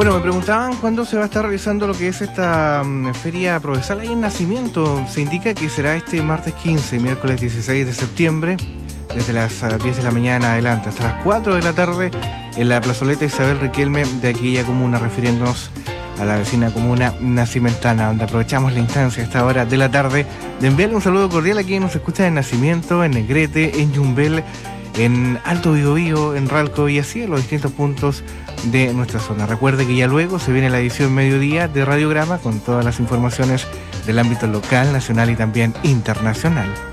Bueno, me preguntaban cuándo se va a estar realizando lo que es esta feria Prodesal ahí en Nacimiento. Se indica que será este martes 15, miércoles 16 de septiembre, desde las 10 de la mañana adelante hasta las 4 de la tarde en la plazoleta Isabel Riquelme de aquella comuna, refiriéndonos a la vecina comuna nacimentana, donde aprovechamos la instancia a esta hora de la tarde de enviarle un saludo cordial a quien nos escucha en Nacimiento, en Negrete, en Yumbel, en Alto Biobío, en Ralco y así en los distintos puntos de nuestra zona. Recuerde que ya luego se viene la edición mediodía de Radiograma con todas las informaciones del ámbito local, nacional y también internacional.